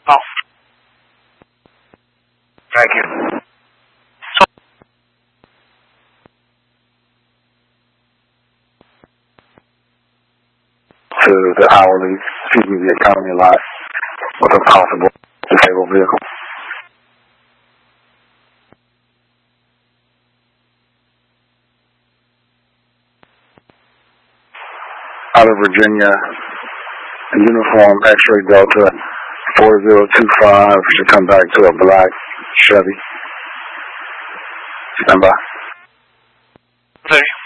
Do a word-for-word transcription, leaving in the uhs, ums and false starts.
Oh. Thank you. So, to the hourly, excuse me, the economy lot with a possible disabled vehicle. Out of Virginia, uniform X-ray Delta four zero two five should come back to a black Chevy. Stand by. sorry.